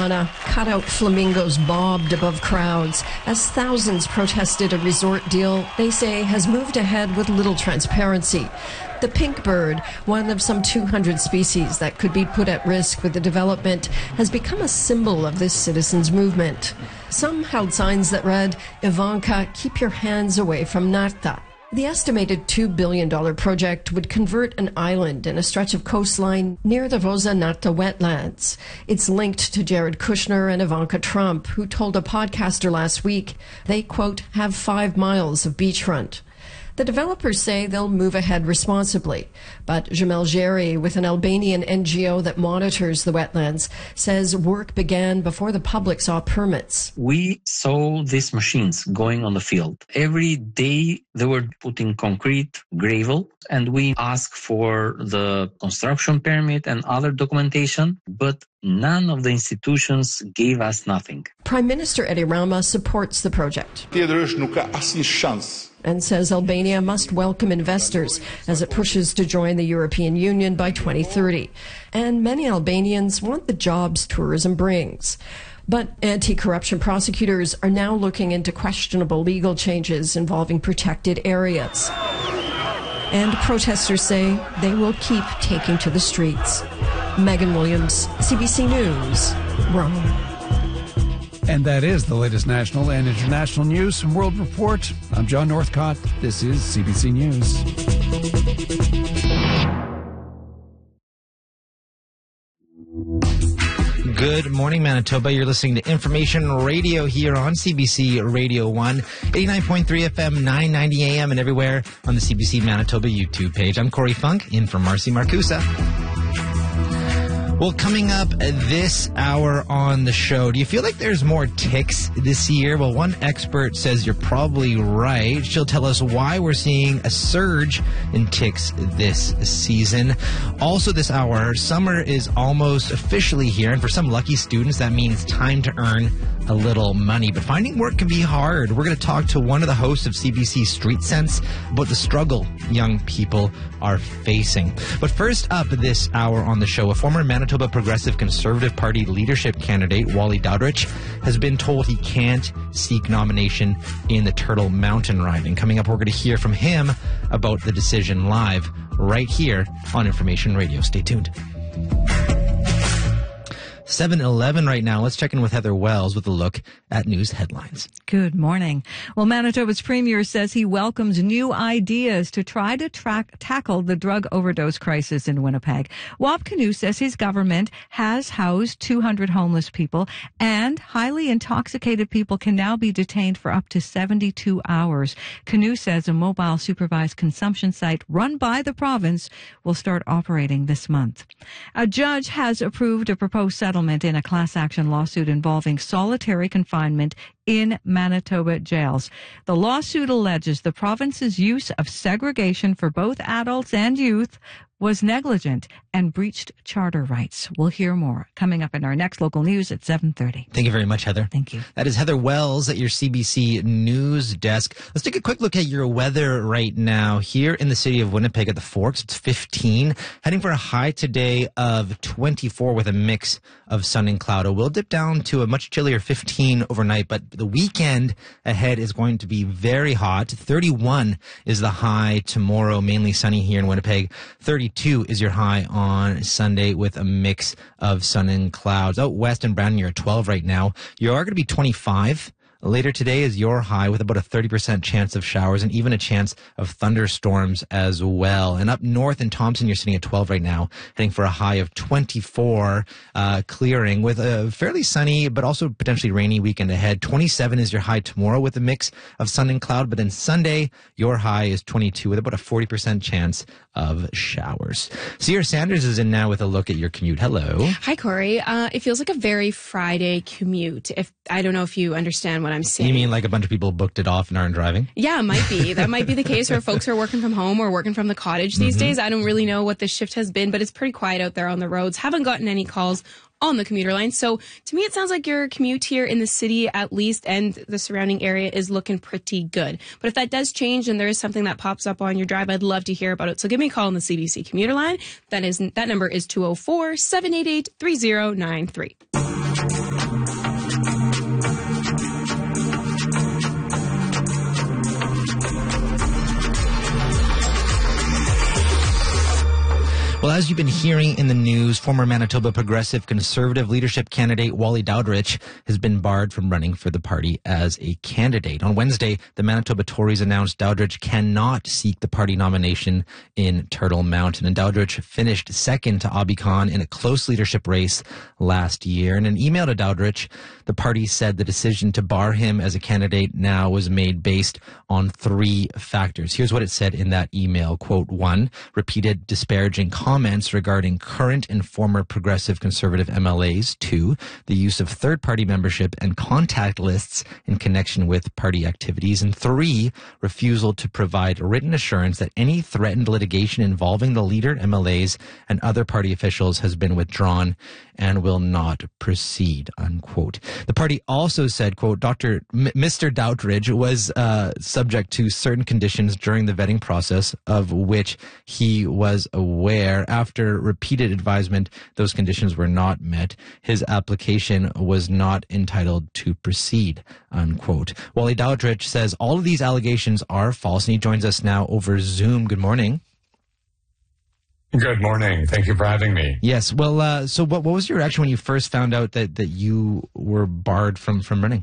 Tirana, cutout flamingos bobbed above crowds as thousands protested a resort deal they say has moved ahead with little transparency. The pink bird, one of some 200 species that could be put at risk with the development, has become a symbol of this citizens' movement. Some held signs that read, "Ivanka, keep your hands away from Narta." The estimated $2 billion project would convert an island and a stretch of coastline near the Rosa Narta wetlands. It's linked to Jared Kushner and Ivanka Trump, who told a podcaster last week they, quote, have 5 miles of beachfront. The developers say they'll move ahead responsibly, but Jamel Jerry, with an Albanian NGO that monitors the wetlands, says work began before the public saw permits. We saw these machines going on the field. Every day they were putting concrete, gravel, and we asked for the construction permit and other documentation, but none of the institutions gave us nothing. Prime Minister Edi Rama supports the project and says Albania must welcome investors as it pushes to join the European Union by 2030. And many Albanians want the jobs tourism brings. But anti-corruption prosecutors are now looking into questionable legal changes involving protected areas. And protesters say they will keep taking to the streets. Megan Williams, CBC News, Rome. And that is the latest national and international news from World Report. I'm John Northcott. This is CBC News. Good morning, Manitoba. You're listening to Information Radio here on CBC Radio 1, 89.3 FM, 990 AM, and everywhere on the CBC Manitoba YouTube page. I'm Corey Funk, in for Marcy Marcusa. Well, coming up this hour on the show, do you feel like there's more ticks this year? Well, one expert says you're probably right. She'll tell us why we're seeing a surge in ticks this season. Also this hour, summer is almost officially here, and for some lucky students, that means time to earn a little money. But finding work can be hard. We're going to talk to one of the hosts of CBC Street Sense about the struggle young people are facing. But first up this hour on the show, a former Manitoba Progressive Conservative Party leadership candidate, Wally Dowdrich, has been told he can't seek nomination in the Turtle Mountain Ride. And coming up, we're going to hear from him about the decision live right here on Information Radio. Stay tuned. 7:11 right now. Let's check in with Heather Wells with a look at news headlines. Good morning. Well, Manitoba's premier says he welcomes new ideas to try to tackle the drug overdose crisis in Winnipeg. Wab Kinew says his government has housed 200 homeless people, and highly intoxicated people can now be detained for up to 72 hours. Kinew says a mobile supervised consumption site run by the province will start operating this month. A judge has approved a proposed settlement in a class action lawsuit involving solitary confinement in Manitoba jails. The lawsuit alleges the province's use of segregation for both adults and youth was negligent and breached charter rights. We'll hear more coming up in our next local news at 7:30. Thank you very much, Heather. Thank you. That is Heather Wells at your CBC News desk. Let's take a quick look at your weather right now. Here in the city of Winnipeg at the Forks, it's 15. Heading for a high today of 24 with a mix of sun and cloud. It will dip down to a much chillier 15 overnight, but the weekend ahead is going to be very hot. 31 is the high tomorrow, mainly sunny here in Winnipeg. 32 is your high on Sunday with a mix of sun and clouds. Out west in Brandon, you're at 12 right now. You are going to be 25. Later today is your high with about a 30% chance of showers and even a chance of thunderstorms as well. And up north in Thompson, you're sitting at 12 right now, heading for a high of 24, clearing with a fairly sunny but also potentially rainy weekend ahead. 27 is your high tomorrow with a mix of sun and cloud, but then Sunday, your high is 22 with about a 40% chance of showers. Sierra Sanders is in now with a look at your commute. Hello. Hi, Corey. It feels like a very Friday commute. I don't know if you understand what I'm saying. You mean like a bunch of people booked it off and aren't driving? Yeah, it might be. That might be the case where folks are working from home or working from the cottage these days. I don't really know what the shift has been, but it's pretty quiet out there on the roads. Haven't gotten any calls on the commuter line. So to me, it sounds like your commute here in the city, at least, and the surrounding area is looking pretty good. But if that does change and there is something that pops up on your drive, I'd love to hear about it. So give me a call on the CBC commuter line. That number is 204-788-3093. Well, as you've been hearing in the news, former Manitoba Progressive Conservative leadership candidate Wally Dowdrich has been barred from running for the party as a candidate. On Wednesday, the Manitoba Tories announced Dowdrich cannot seek the party nomination in Turtle Mountain. And Dowdrich finished second to Abhi Khan in a close leadership race last year. In an email to Dowdrich, the party said the decision to bar him as a candidate now was made based on 3 factors. Here's what it said in that email. Quote, 1, repeated disparaging comments regarding current and former Progressive Conservative MLAs. 2, the use of third-party membership and contact lists in connection with party activities. And 3, refusal to provide written assurance that any threatened litigation involving the leader, MLAs, and other party officials has been withdrawn and will not proceed, unquote. The party also said, quote, Mr. Dowdrich was subject to certain conditions during the vetting process of which he was aware. After repeated advisement, those conditions were not met. His application was not entitled to proceed, unquote. Wally Dowdrich says all of these allegations are false, and he joins us now over Zoom. Good morning. Good morning. Thank you for having me. Yes. Well, so what was your reaction when you first found out that you were barred from running?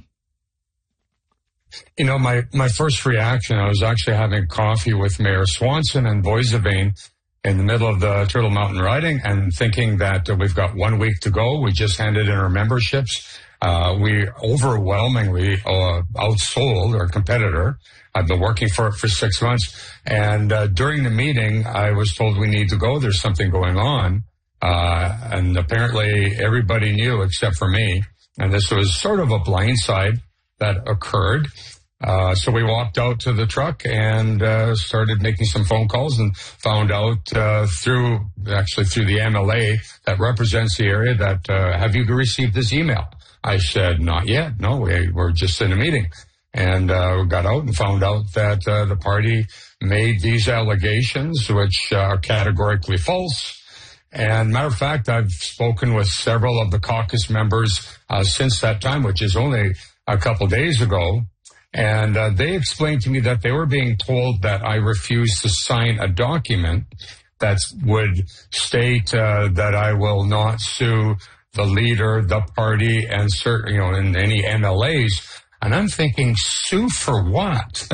You know, my first reaction, I was actually having coffee with Mayor Swanson and Boissevain in the middle of the Turtle Mountain riding and thinking that we've got 1 week to go. We just handed in our memberships. We overwhelmingly outsold our competitor. I've been working for it for 6 months. And during the meeting, I was told we need to go. There's something going on. And apparently everybody knew except for me. And this was sort of a blindside that occurred. So we walked out to the truck and started making some phone calls and found out through the MLA that represents the area that, have you received this email? I said, not yet. No, we're just in a meeting. And we got out and found out that the party made these allegations, which are categorically false. And matter of fact, I've spoken with several of the caucus members since that time, which is only a couple days ago. And they explained to me that they were being told that I refused to sign a document that would state that I will not sue the leader, the party, and certain, and any MLAs. And I'm thinking, sue for what?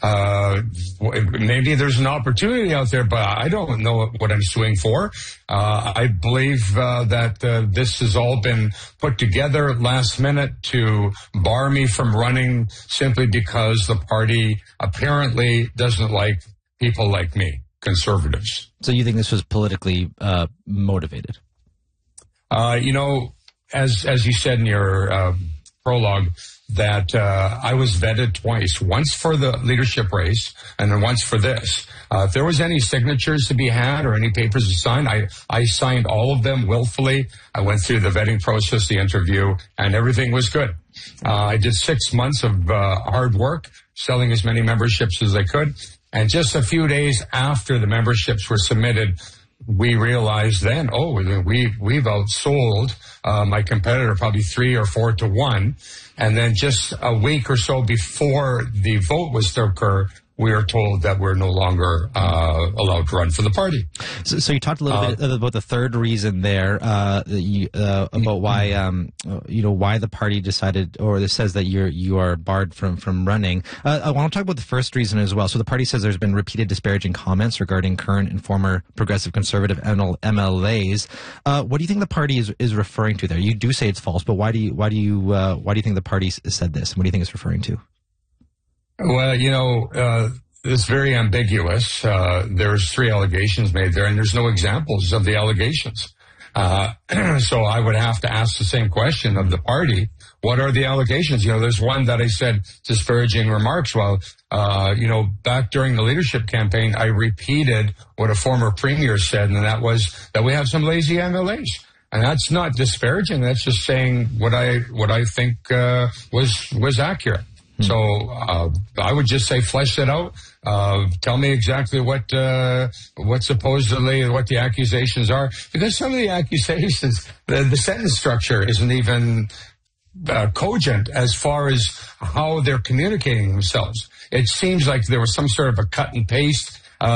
Maybe there's an opportunity out there, but I don't know what I'm suing for. I believe that this has all been put together last minute to bar me from running simply because the party apparently doesn't like people like me, conservatives. So you think this was politically motivated? As you said in your prologue, that I was vetted twice, once for the leadership race and then once for this. If there was any signatures to be had or any papers to sign, I signed all of them willfully. I went through the vetting process, the interview, and everything was good. I did 6 months of hard work, selling as many memberships as I could. And just a few days after the memberships were submitted, we realized then, we've outsold my competitor probably 3 or 4 to 1. And then just a week or so before the vote was to occur, we are told that we're no longer allowed to run for the party. So you talked a little bit about the third reason there, about why the party decided, or it says that you are barred from running. I want to talk about the first reason as well. So the party says there's been repeated disparaging comments regarding current and former Progressive Conservative MLAs. What do you think the party is referring to there? You do say it's false, but why do you think the party said this? And what do you think it's referring to? Well, it's very ambiguous. There's 3 allegations made there, and there's no examples of the allegations. So I would have to ask the same question of the party. What are the allegations? There's one that I said disparaging remarks. Well, back during the leadership campaign, I repeated what a former premier said, and that was that we have some lazy MLAs. And that's not disparaging. That's just saying what I think was accurate. So I would just say flesh it out. Tell me exactly what supposedly what the accusations are, because some of the accusations, the sentence structure isn't even cogent as far as how they're communicating themselves. It seems like there was some sort of a cut and paste.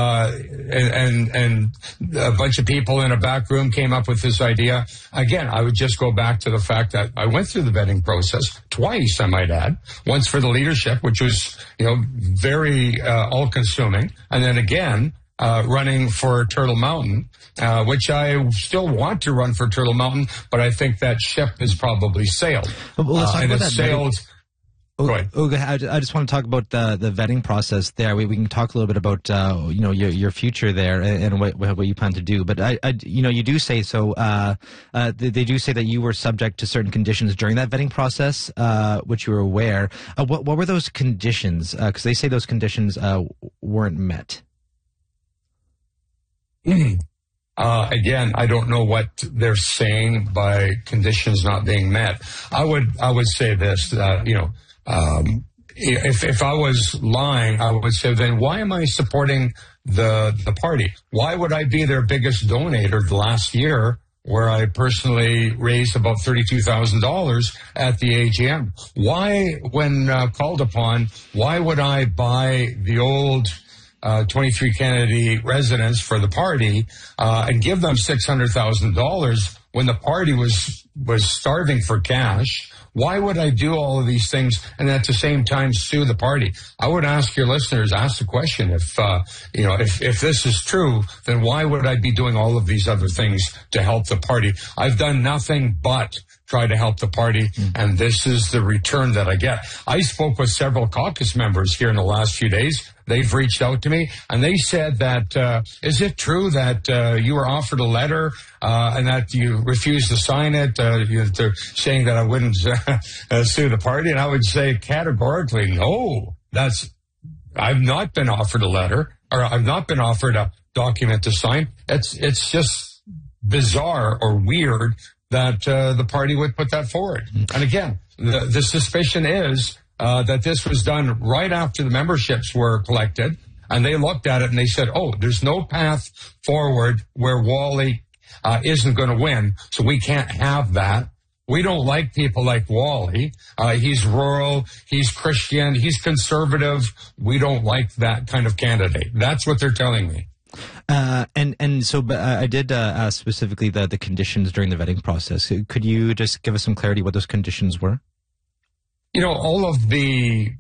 And a bunch of people in a back room came up with this idea. Again, I would just go back to the fact that I went through the vetting process twice, I might add. Once for the leadership, which was, very all-consuming, and then again running for Turtle Mountain, which I still want to run for Turtle Mountain, but I think that ship has probably sailed. Well, let's talk about that sailed. I just want to talk about the vetting process there. We can talk a little bit about your future there and what you plan to do. But you do say so. They do say that you were subject to certain conditions during that vetting process, which you were aware. What were those conditions? Because they say those conditions weren't met. Again, I don't know what they're saying by conditions not being met. I would say this, that, if I was lying, I would say, then why am I supporting the party? Why would I be their biggest donator the last year, where I personally raised about $32,000 at the AGM? Why, when called upon, why would I buy the old 23 Kennedy residents for the party and give them $600,000 when the party was starving for cash? Why would I do all of these things and at the same time sue the party? I would ask your listeners, ask the question, if this is true, then why would I be doing all of these other things to help the party? I've done nothing but try to help the party, and this is the return that I get. I spoke with several caucus members here in the last few days. They've reached out to me, and they said that, is it true that you were offered a letter and that you refused to sign it, they're saying that I wouldn't sue the party? And I would say categorically, no, I've not been offered a letter, or I've not been offered a document to sign. It's just bizarre or weird that the party would put that forward. And again, the suspicion is that this was done right after the memberships were collected, and they looked at it and they said, there's no path forward where Wally isn't going to win, so we can't have that. We don't like people like Wally. He's rural, he's Christian, he's conservative. We don't like that kind of candidate. That's what they're telling me. So I did ask specifically the conditions during the vetting process. Could you just give us some clarity what those conditions were? All of the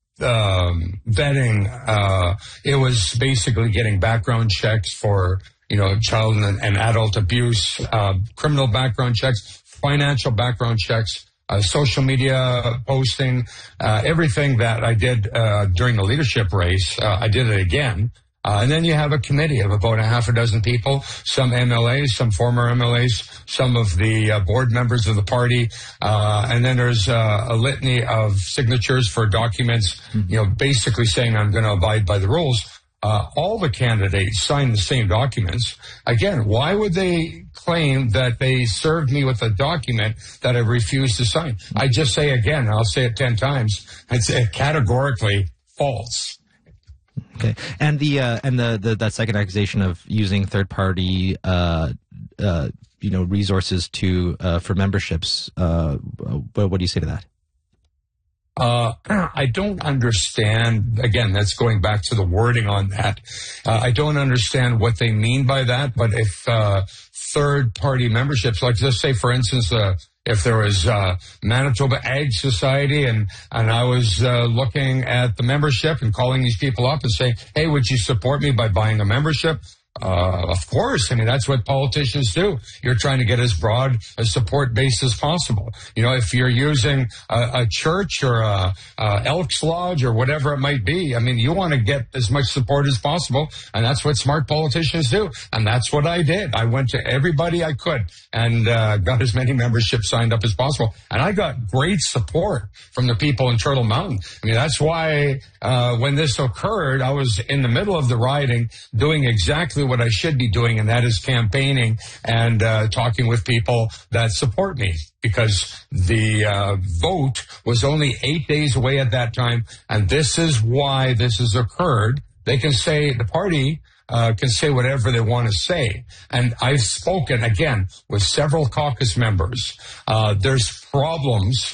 vetting, it was basically getting background checks for, child and adult abuse, criminal background checks, financial background checks, social media posting, everything that I did during the leadership race, I did it again. And then you have a committee of about a half a dozen people, some MLAs, some former MLAs, some of the board members of the party. And then there's a litany of signatures for documents, basically saying I'm going to abide by the rules. All the candidates signed the same documents. Again, why would they claim that they served me with a document that I refused to sign? I just say again, I'll say it 10 times, it's categorically false. Okay, and that second accusation of using third party, resources for memberships. What do you say to that? I don't understand. Again, that's going back to the wording on that. I don't understand what they mean by that. But if third party memberships, like let's say, for instance, if there was Manitoba Ag Society and I was looking at the membership and calling these people up and saying, hey, would you support me by buying a membership? Of course. I mean, that's what politicians do. You're trying to get as broad a support base as possible. If you're using a church or a Elks Lodge or whatever it might be, I mean, you want to get as much support as possible, and that's what smart politicians do. And that's what I did. I went to everybody I could and got as many memberships signed up as possible. And I got great support from the people in Turtle Mountain. I mean, that's why when this occurred, I was in the middle of the riding doing exactly what I should be doing, and that is campaigning and talking with people that support me, because the vote was only 8 days away at that time, and this is why this has occurred, They can say, the party can say whatever they want to say. And I've spoken, again, with several caucus members. There's problems